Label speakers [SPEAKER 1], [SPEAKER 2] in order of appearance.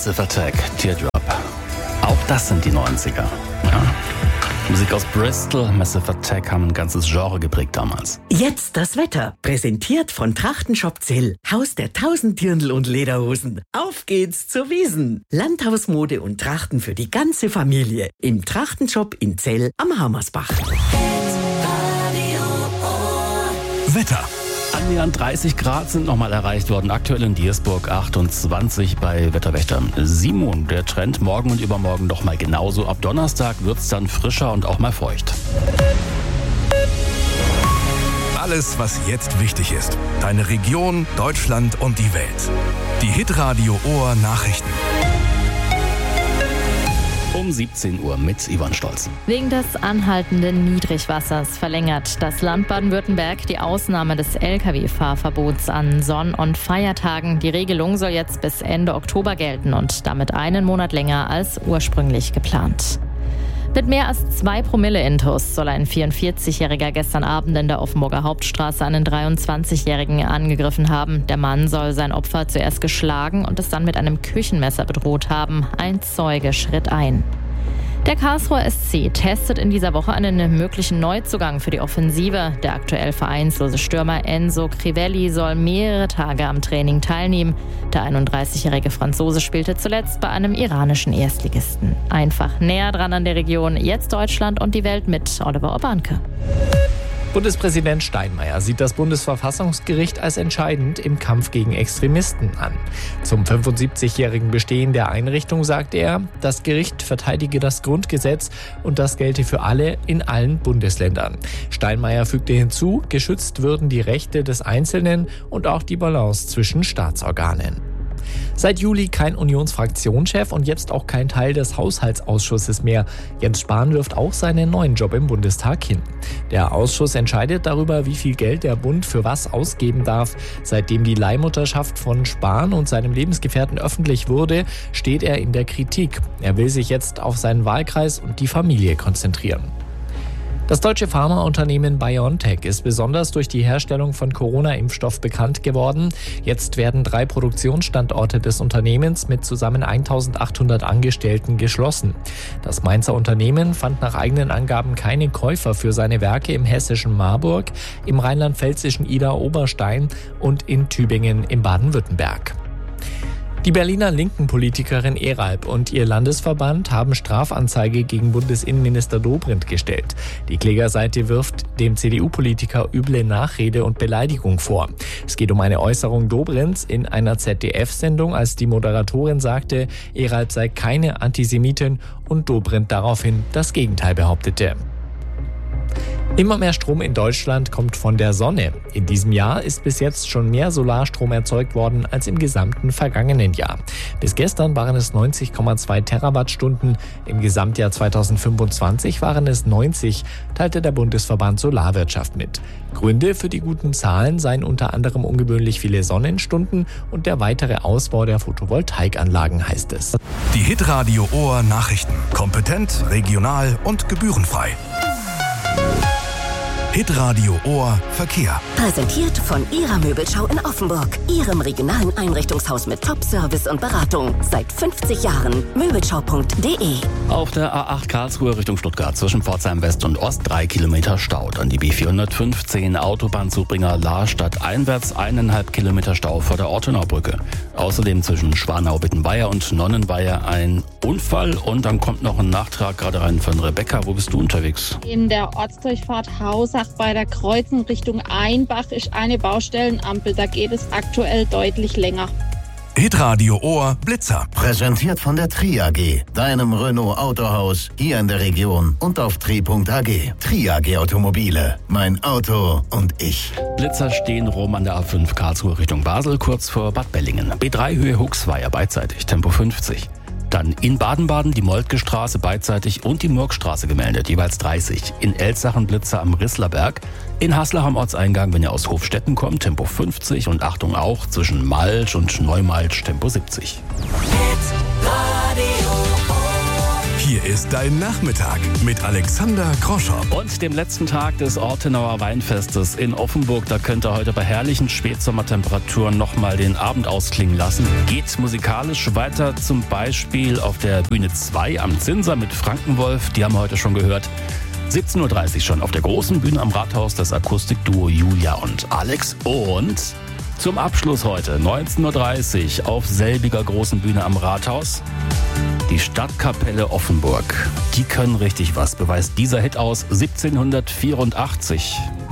[SPEAKER 1] Massive Attack, Teardrop. Auch das sind die 90er. Ja. Musik aus Bristol, Massive Attack haben ein ganzes Genre geprägt damals.
[SPEAKER 2] Jetzt das Wetter, präsentiert von Trachtenshop Zell, Haus der 1000 Dirndl und Lederhosen. Auf geht's zur Wiesn. Landhausmode und Trachten für die ganze Familie. Im Trachtenshop in Zell am Hammersbach.
[SPEAKER 1] Wetter. Annähernd 30 Grad sind nochmal erreicht worden. Aktuell in Diersburg 28 bei Wetterwächter Simon. Der Trend morgen und übermorgen noch mal genauso. Ab Donnerstag wird's dann frischer und auch mal feucht.
[SPEAKER 3] Alles, was jetzt wichtig ist. Deine Region, Deutschland und die Welt. Die Hitradio Ohr Nachrichten.
[SPEAKER 1] Um 17 Uhr mit Yvonne Stolz.
[SPEAKER 4] Wegen des anhaltenden Niedrigwassers verlängert das Land Baden-Württemberg die Ausnahme des Lkw-Fahrverbots an Sonn- und Feiertagen. Die Regelung soll jetzt bis Ende Oktober gelten und damit einen Monat länger als ursprünglich geplant. Mit mehr als 2 Promille Intus soll ein 44-Jähriger gestern Abend in der Offenburger Hauptstraße einen 23-Jährigen angegriffen haben. Der Mann soll sein Opfer zuerst geschlagen und es dann mit einem Küchenmesser bedroht haben. Ein Zeuge schritt ein. Der Karlsruher SC testet in dieser Woche einen möglichen Neuzugang für die Offensive. Der aktuell vereinslose Stürmer Enzo Crivelli soll mehrere Tage am Training teilnehmen. Der 31-jährige Franzose spielte zuletzt bei einem iranischen Erstligisten. Einfach näher dran an der Region, jetzt Deutschland und die Welt mit Oliver Obanke.
[SPEAKER 5] Bundespräsident Steinmeier sieht das Bundesverfassungsgericht als entscheidend im Kampf gegen Extremisten an. Zum 75-jährigen Bestehen der Einrichtung sagte er, das Gericht verteidige das Grundgesetz und das gelte für alle in allen Bundesländern. Steinmeier fügte hinzu, geschützt würden die Rechte des Einzelnen und auch die Balance zwischen Staatsorganen. Seit Juli kein Unionsfraktionschef und jetzt auch kein Teil des Haushaltsausschusses mehr. Jens Spahn wirft auch seinen neuen Job im Bundestag hin. Der Ausschuss entscheidet darüber, wie viel Geld der Bund für was ausgeben darf. Seitdem die Leihmutterschaft von Spahn und seinem Lebensgefährten öffentlich wurde, steht er in der Kritik. Er will sich jetzt auf seinen Wahlkreis und die Familie konzentrieren. Das deutsche Pharmaunternehmen BioNTech ist besonders durch die Herstellung von Corona-Impfstoff bekannt geworden. Jetzt werden 3 Produktionsstandorte des Unternehmens mit zusammen 1800 Angestellten geschlossen. Das Mainzer Unternehmen fand nach eigenen Angaben keine Käufer für seine Werke im hessischen Marburg, im rheinland-pfälzischen Idar-Oberstein und in Tübingen im Baden-Württemberg. Die Berliner Linken-Politikerin Eralp und ihr Landesverband haben Strafanzeige gegen Bundesinnenminister Dobrindt gestellt. Die Klägerseite wirft dem CDU-Politiker üble Nachrede und Beleidigung vor. Es geht um eine Äußerung Dobrindts in einer ZDF-Sendung, als die Moderatorin sagte, Eralp sei keine Antisemitin und Dobrindt daraufhin das Gegenteil behauptete. Immer mehr Strom in Deutschland kommt von der Sonne. In diesem Jahr ist bis jetzt schon mehr Solarstrom erzeugt worden als im gesamten vergangenen Jahr. Bis gestern waren es 90,2 Terawattstunden. Im Gesamtjahr 2025 waren es 90, teilte der Bundesverband Solarwirtschaft mit. Gründe für die guten Zahlen seien unter anderem ungewöhnlich viele Sonnenstunden und der weitere Ausbau der Photovoltaikanlagen, heißt es.
[SPEAKER 3] Die Hitradio Ohr Nachrichten. Kompetent, regional und gebührenfrei. Hitradio Ohr Verkehr.
[SPEAKER 6] Präsentiert von Ihrer Möbelschau in Offenburg. Ihrem regionalen Einrichtungshaus mit Top-Service und Beratung. Seit 50 Jahren. Möbelschau.de.
[SPEAKER 1] Auf der A8 Karlsruhe Richtung Stuttgart zwischen Pforzheim West und Ost 3 Kilometer Stau. Dann die B415 Autobahnzubringer Lahrstadt einwärts 1,5 Kilometer Stau vor der Ortenaubrücke. Außerdem zwischen Schwanau-Bittenweier und Nonnenweier ein Unfall und dann kommt noch ein Nachtrag gerade rein von Rebecca. Wo bist du unterwegs?
[SPEAKER 7] In der Ortsdurchfahrt Hausach bei der Kreuzung Richtung Einbach ist eine Baustellenampel. Da geht es aktuell deutlich länger.
[SPEAKER 3] Hitradio Ohr Blitzer.
[SPEAKER 8] Präsentiert von der Tri AG, deinem Renault Autohaus hier in der Region und auf tri.ag. Tri AG Automobile, mein Auto und ich.
[SPEAKER 1] Blitzer stehen rum an der A5 Karlsruhe Richtung Basel, kurz vor Bad Bellingen. B3 Höhe Huxweier beidseitig, Tempo 50. Dann in Baden-Baden die Moltke Straße beidseitig und die Murgstraße gemeldet, jeweils 30. In Elsachen Blitzer am Risslerberg. In Haslach am Ortseingang, wenn ihr aus Hofstetten kommt, Tempo 50 und Achtung auch zwischen Malsch und Neumalsch Tempo 70.
[SPEAKER 3] Hier ist dein Nachmittag mit Alexander Groschow.
[SPEAKER 1] Und dem letzten Tag des Ortenauer Weinfestes in Offenburg. Da könnt ihr heute bei herrlichen Spätsommertemperaturen nochmal den Abend ausklingen lassen. Geht musikalisch weiter, zum Beispiel auf der Bühne 2 am Zinser mit Frankenwolf. Die haben wir heute schon gehört. 17.30 Uhr schon auf der großen Bühne am Rathaus das Akustikduo Julia und Alex. Und zum Abschluss heute 19.30 Uhr auf selbiger großen Bühne am Rathaus die Stadtkapelle Offenburg. Die können richtig was, beweist dieser Hit aus 1784.